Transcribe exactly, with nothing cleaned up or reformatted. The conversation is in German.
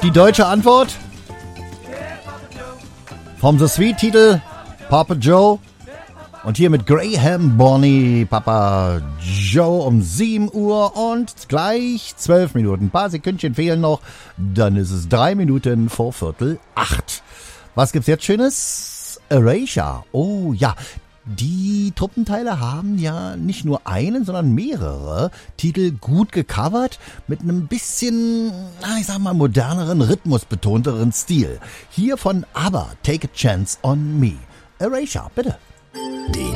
Die deutsche Antwort vom The Sweet Titel Papa Joe. Und hier mit Graham Bonny, Papa Joe um sieben Uhr und gleich zwölf Minuten. Ein paar Sekündchen fehlen noch, dann ist es drei Minuten vor Viertel acht. Was gibt's jetzt Schönes? Erasure. Oh ja, die Truppenteile haben ja nicht nur einen, sondern mehrere Titel gut gecovert mit einem bisschen, ich sag mal, moderneren, rhythmusbetonteren Stil. Hier von ABBA, Take a Chance on Me. Erasure, bitte. Die